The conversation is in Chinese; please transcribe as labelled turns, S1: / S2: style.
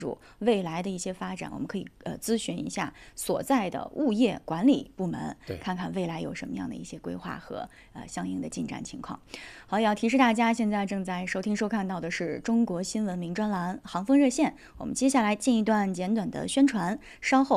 S1: 未来的一些发展，我们可以咨询一下所在的物业管理部门，看看未来有什么样的一些规划和相应的进展情况。好，也要提示大家，现在正在收听收看到的是中国新闻名专栏航风热线，我们接下来进一段简短的宣传，稍后